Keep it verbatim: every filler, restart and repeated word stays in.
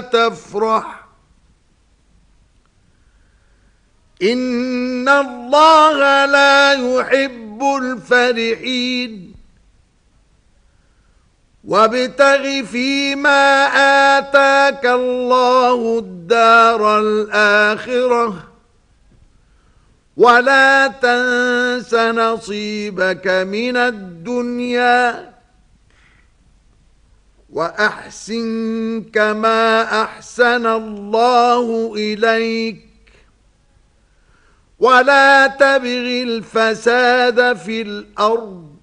تفرح إن الله لا يحب الفرحين وابتغ فيما آتاك الله الدار الآخرة ولا تنس نصيبك من الدنيا وأحسن كما أحسن الله إليك ولا تبغ الفساد في الأرض